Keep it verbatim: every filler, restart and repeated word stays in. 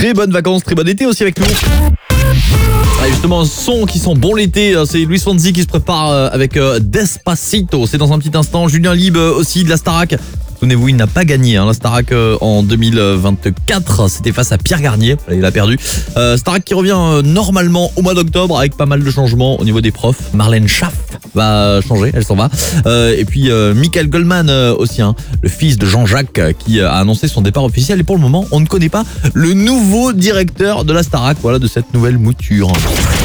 très bonnes vacances, très bon été aussi avec nous. Ah, justement, un son qui sent bon l'été, c'est Luis Fonsi qui se prépare avec Despacito. C'est dans un petit instant. Julien Lieb aussi de la Starac. Souvenez-vous, il n'a pas gagné hein, la Starac en deux mille vingt-quatre. C'était face à Pierre Garnier. Il a perdu. Euh, Starac qui revient euh, normalement au mois d'octobre avec pas mal de changements au niveau des profs. Marlène Schaff va changer, elle s'en va. Euh, et puis euh, Michael Goldman euh, aussi, hein, le fils de Jean-Jacques euh, qui a annoncé son départ officiel. Et pour le moment, on ne connaît pas le nouveau directeur de la Starac, voilà, de cette nouvelle mouture.